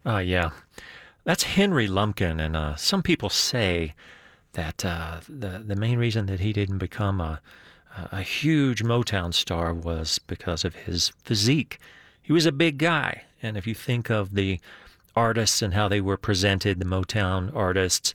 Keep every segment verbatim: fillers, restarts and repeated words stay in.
Uh, yeah, that's Henry Lumpkin, and uh, some people say that uh, the the main reason that he didn't become a a huge Motown star was because of his physique. He was a big guy, and if you think of the artists and how they were presented, the Motown artists,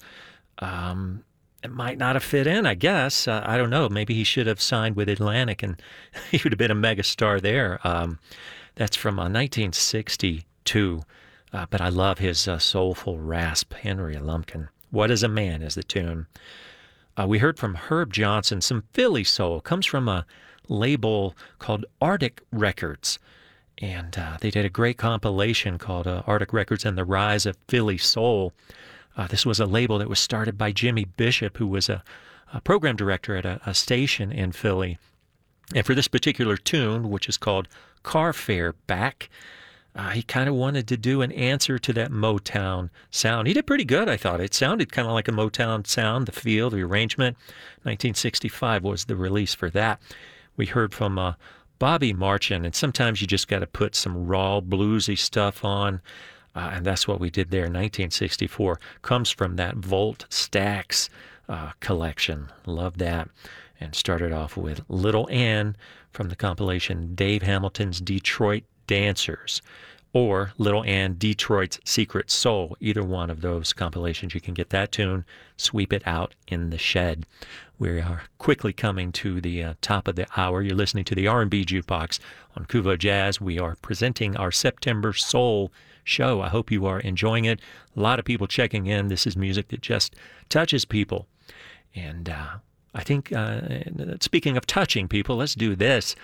um, it might not have fit in, I guess. Uh, I don't know. Maybe he should have signed with Atlantic and he would have been a megastar there. Um, that's from uh, nineteen sixty-two. Uh, but I love his uh, soulful rasp, Henry Lumpkin. What is a Man is the tune. Uh, we heard from Herb Johnson, some Philly soul. Comes from a label called Arctic Records. And uh, they did a great compilation called uh, Arctic Records and the Rise of Philly Soul. Uh, this was a label that was started by Jimmy Bishop, who was a, a program director at a, a station in Philly. And for this particular tune, which is called Car Fare Back, uh, he kind of wanted to do an answer to that Motown sound. He did pretty good, I thought. It sounded kind of like a Motown sound, the feel, the arrangement. nineteen sixty-five was the release for that. We heard from uh, Bobby Marchin, and sometimes you just got to put some raw, bluesy stuff on. Uh, and that's what we did there. nineteen sixty-four comes from that Volt Stax uh, collection. Love that. And started off with Little Ann from the compilation Dave Hamilton's Detroit Dancers, or Little Ann Detroit's Secret Soul. Either one of those compilations, you can get that tune, sweep it out in the shed. We are quickly coming to the uh, top of the hour. You're listening to the R and B Jukebox on Kuvo Jazz. We are presenting our September Soul show. I hope you are enjoying it. A lot of people checking in. This is music that just touches people. And uh, I think, uh, speaking of touching people, let's do this.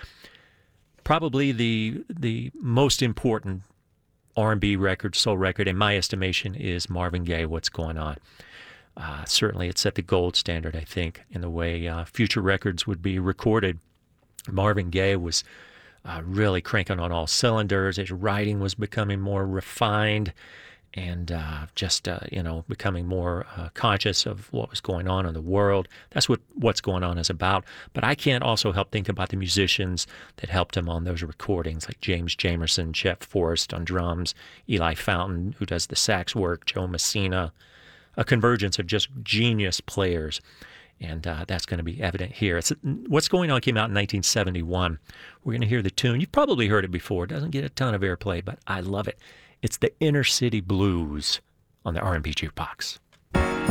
Probably the the most important R and B record, soul record, in my estimation, is Marvin Gaye, What's Going On. Uh, certainly it set the gold standard, I think, in the way uh, future records would be recorded. Marvin Gaye was uh, really cranking on all cylinders. His writing was becoming more refined and uh, just, uh, you know, becoming more uh, conscious of what was going on in the world. That's what What's Going On is about. But I can't also help think about the musicians that helped him on those recordings, like James Jamerson, Jeff Forrest on drums, Eli Fountain, who does the sax work, Joe Messina, a convergence of just genius players. And uh, that's going to be evident here. It's, What's Going On came out in nineteen seventy-one. We're going to hear the tune. You've probably heard it before. It doesn't get a ton of airplay, but I love it. It's the Inner City Blues on the R and B Jukebox.